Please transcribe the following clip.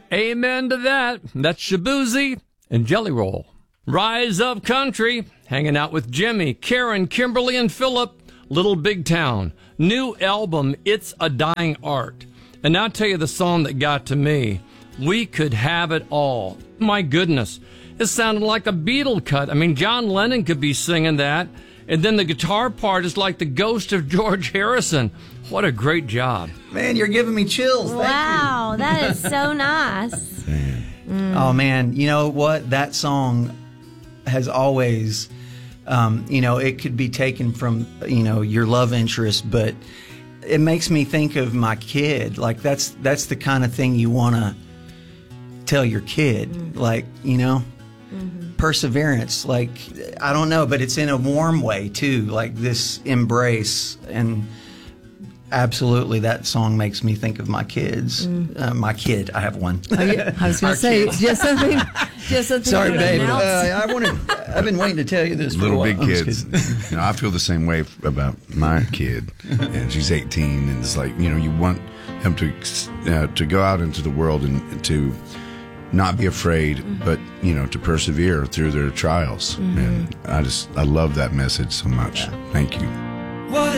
Amen to that. That's Shaboozey and Jelly Roll. Rise Up Country, hanging out with Jimmy, Karen, Kimberly, and Philip. Little Big Town. New album, It's a Dying Art. And I'll tell you the song that got to me. We Could Have It All. My goodness. It sounded like a Beatle cut. I mean, John Lennon could be singing that. And then the guitar part is like the ghost of George Harrison. What a great job. Man, you're giving me chills. Wow, that is so nice. Oh, man. You know what? That song has always, it could be taken from, your love interest, but it makes me think of my kid. Like, that's the kind of thing you want to tell your kid. Like, perseverance. Like, I don't know, but it's in a warm way, too. Like this embrace. And absolutely, that song makes me think of my kids. My kid, I have one. Oh, yeah. I was going to say, it's just something. Sorry, babe. I've been waiting to tell you this. Little big kids. I feel the same way about my kid, and she's 18, and it's like you want him to go out into the world and to not be afraid, but to persevere through their trials. And I love that message so much. Thank you. What